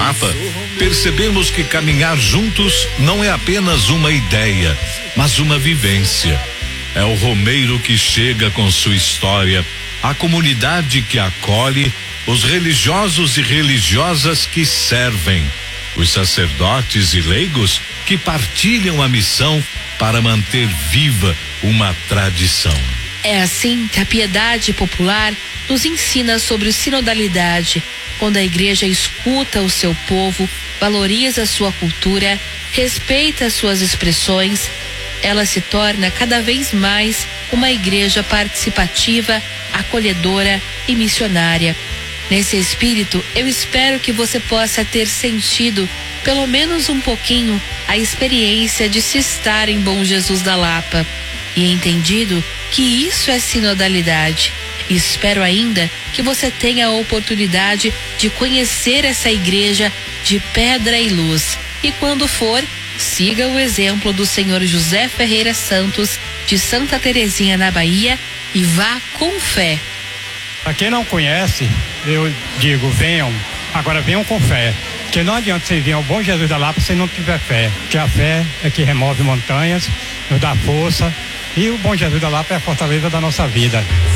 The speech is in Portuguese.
Lapa, percebemos que caminhar juntos não é apenas uma ideia, mas uma vivência. É o romeiro que chega com sua história, a comunidade que acolhe, os religiosos e religiosas que servem, os sacerdotes e leigos que partilham a missão para manter viva uma tradição. É assim que a piedade popular nos ensina sobre sinodalidade, quando a igreja escuta o seu povo, valoriza sua cultura, respeita suas expressões, ela se torna cada vez mais uma igreja participativa, acolhedora e missionária. Nesse espírito, eu espero que você possa ter sentido, pelo menos um pouquinho, a experiência de se estar em Bom Jesus da Lapa e entendido que isso é sinodalidade. Espero ainda que você tenha a oportunidade de conhecer essa igreja de pedra e luz. E quando for, siga o exemplo do Senhor José Ferreira Santos, de Santa Terezinha, na Bahia, e vá com fé. Para quem não conhece, eu digo, venham, agora venham com fé. Porque não adianta você vir ao Bom Jesus da Lapa se não tiver fé. Porque a fé é que remove montanhas, nos dá força. E o Bom Jesus da Lapa é a fortaleza da nossa vida.